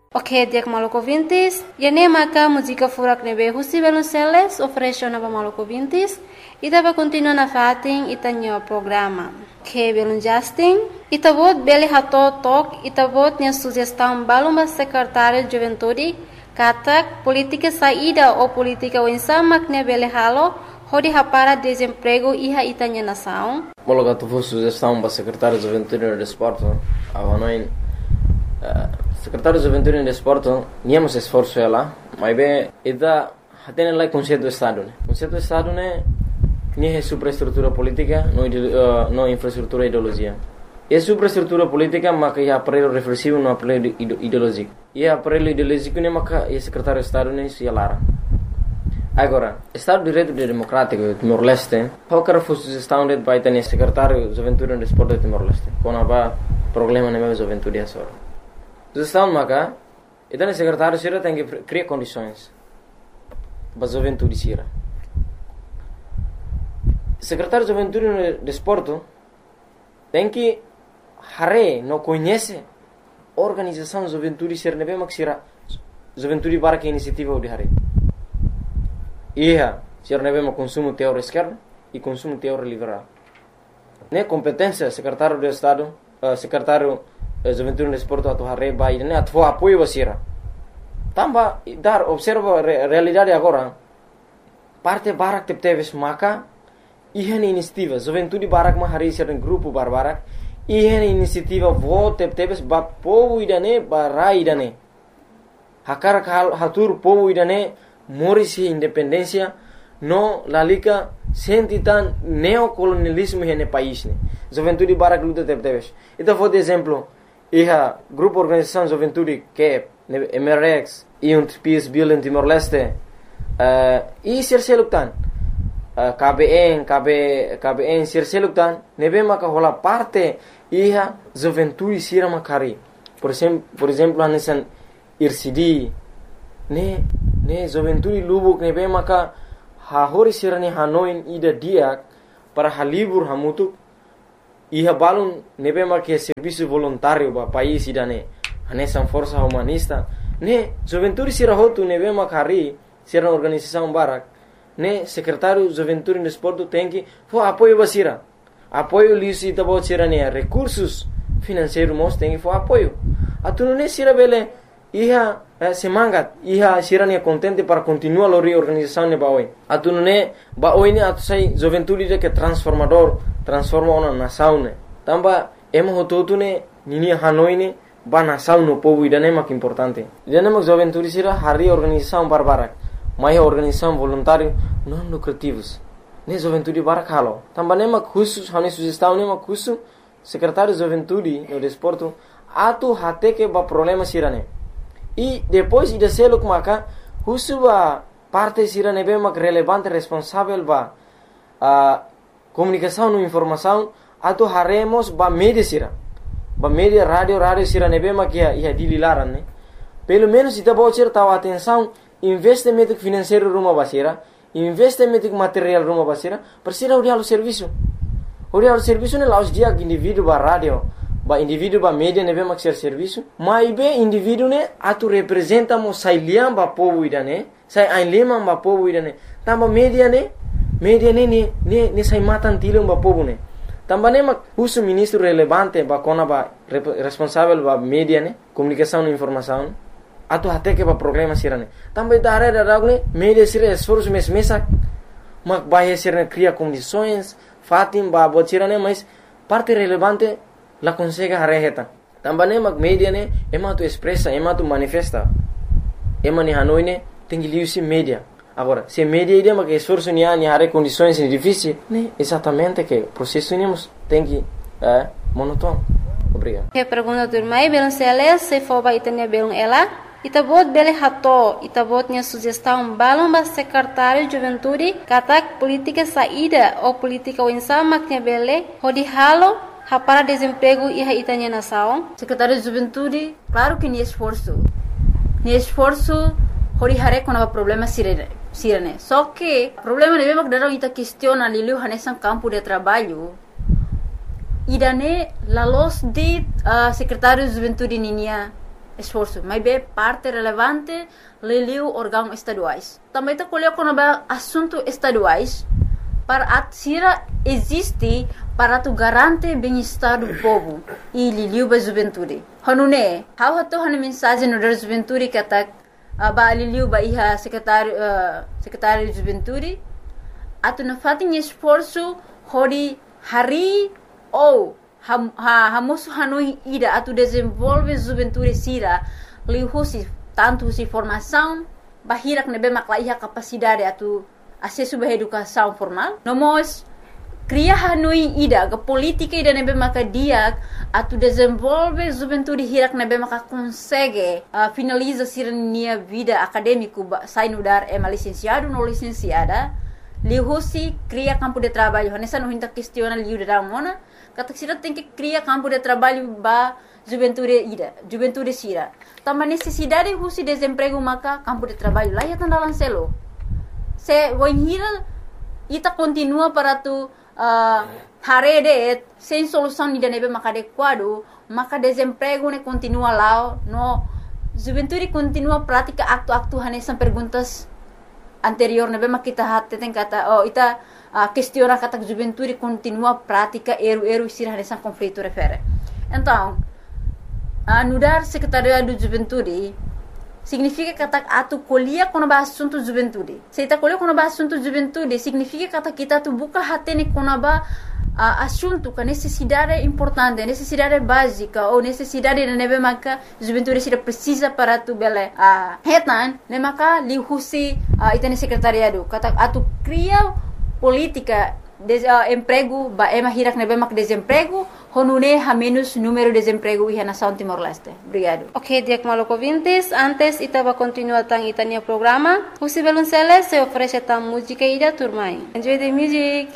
Ok, dia que Maluco Vintes, e nem maca música furak nebe Husi Belonceles oferece na Maluco Vintes e tava continua na fatin e tanho programa. Que belum Justin, e tabot bele hato tok e tabot nya sugestão baluma secretário de juventude katak política saída ou política wensama que bele halo hodi hapara desemprego iha itanya nação. Mologa tu foi sugestão para secretário de juventude e desporto, avanoin secretário de juventude e desporto, niamos esforço ela, mas bem, ida hatene lá conceito do estado, né? Conceito do estado né, nem é superestrutura política, não infraestrutura ideologia. É superestrutura política, mas que é aparelho reflexivo, não aparelho ideológico. E aparelho ideológico né, mas que é secretário de estado né, se alara. Agora, Estado de Direito Democrático de Timor-Leste, qualquer sugestão de vai ter secretário de juventude e desporto de Timor-Leste, quando há problema na minha juventude essa hora. Sugestão maca, então o secretário Sira tem que criar condições para a juventude Sira. Secretário de Juventude e Desporto tem que não conhece a organização de juventude Sira, não é mais Sira juventude para que iniciativa de Hare. Sira não é mais consumo teórico esquerdo e consumo teórico liberal. Né competência secretário de Estado, secretário Juventude e Desporto atu Hare vai né atu apoio Sira. Tamba dar observa realidade agora. Parte barak teves maka ihan inisiativa juventude barak ma hari ser grupo barbarak ihan inisiativa vote teves ba povo idane barai idane hakar hatur povo idane morisi independência no lalika sentitan neocolonialismo hene país ne juventude barak luta teves então vou de exemplo grupo organização juventude que MRX e Peace Building Timor-Leste e Sirseluktan KBN Sirseluktan nebe maka hola parte juventude sira makari por exemplo anesan IRCD ne juventude lubuk nebe maka hahori sira ne Hanoi ida diak para halibur hamutuk balun nebe maka serviço voluntário ba país idane anesan força humanista ne juventude sira hotu nebe makari sira organização barak ne secretário juventude e desporto tem que apoio basira apoio lisi tabo sira ne recursos financeiros mos tem que apoio atunu ne sira bele semangat sira ne contente para continuar a reorganização ne baoi atunu ne baoi ne atusai juventude de que transforma uma nação ne tamba emo hototu ne nini Hanoi ne ba nação no povo idane mak importante idane mak juventude sira hari organização barbarak mai organização voluntário não lucrativos ne juventude barak halo tamba ne mak khusus hani sugestão ne mak khusus secretário de juventude no desporto atu hate que ba problema sira ne e depois ida seluk maka khusus ba parte sira ne be mak relevante responsável ba comunicação no informação atu haremos ba media sira ba media radio sira nebe makia ia dililaran ne pelo menos ita bocir tahu atenção investimento financeiro rumah basira investimento material rumah basira persira urialo serviço ne laos dia indivíduo ba radio ba indivíduo ba media nebe mak serviço mai be indivíduo ne atu representa mo sai liam ba povo idane sai ainlema ba povo idane tamba media ne sai matan tilum ba povo ne também mak uso ministro relevante ba kona ba responsável ba media ne comunicação e informação atu até que ba problema sirane também da área da ne media sira esforço mesak mak ba sira cria condições fatim ba botirane mas parte relevante la consegue hareheta também mak media ne ema tu expressa ema tu manifesta ema ni Hanoi ne tengi liusi media. Agora, se media ideia que esforço ni hare condições difíceis, né? Exatamente que processo temos tem que monótono. Obrigado. Que pergunta do mai Belonceles se for ba itania belon ela, itabot bele hato, itabot nya sugestão balon ba secretário de juventude, katak política saída ou política wensama que bele, hodi halo para desemprego e itania nação. Secretário de juventude, claro que ni esforço hori hare com problema sirene. Só que o problema é mesmo que dalam ita questiona lilu hanesan campo de trabalho. Idane lalos de secretário de juventude ninia esforço, mas é parte relevante leliu órgãos estaduais. Também está colocando assuntos estaduais para a Sira existe para tu garante bem-estar do povo e liliu ba juventude. Hanune, how hato han mensagem no da juventude que atak ba liliu ba iha secretário de juventude atu na fatin esforço hori hari ou hamosu hanui ida atu desenvolve juventude Sira lihusi tanto si formação bahirak nebe makla iha capacidade atu acesso à educação formal. Nomos cria hanui ida ke política ida nebe maka dia atu desenvolve juventude hirak nebe maka consegue finaliza sirnia vida acadêmico sai no dar licenciado no licenciada lihusi cria campo de trabalho nessa não hinta questiona liu da mona kata sira tem que cria campo de trabalho ba juventude Sira também necessidade husi desemprego maka campo de trabalho lá ya tandalan selo se voinhira ita continua para tu harede sem solução ni nebe maka adequado maka desemprego ne continua lá no juventude continua prática aktu hanesan perguntas anterior nebe maka kita hatte ten kata ita questiona kata juventude continua prática eru Sira hanesan conflito refere então anudar secretariado de juventude significa kata atu colhia quando ba assunto juventude. Se ita colhia quando ba assunto juventude significa kata kita tu buka hatene quando ba assunto com necessidade importante, necessidade básica ou necessidade de nebe maka juventude Sira precisa para tu bele hetan ne maka lihusi itane secretariado kata atu cria política emprego ba hirak nebe mak desemprego honune ha menos número de desemprego iha nação Timor-Leste. Obrigado. Ok, Diak Maloko Vintis, antes itava continuar tang itania programa. Husi Belunceles se oferece tam música ida turmai. Enjoy the music.